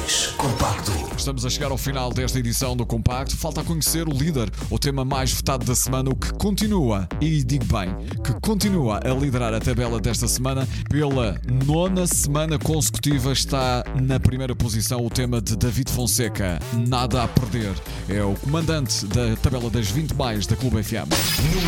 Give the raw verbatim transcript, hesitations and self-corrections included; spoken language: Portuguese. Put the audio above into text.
dois, Compacto. Estamos a chegar ao final desta edição do Compacto. Falta a conhecer o líder, o tema mais votado da semana, o que continua, e digo bem, que continua a liderar a tabela desta semana pela nona semana consecutiva. Está na primeira posição o tema de David Fonseca, Nada a Perder. É o comandante da tabela das vinte mais da Clube F M. Número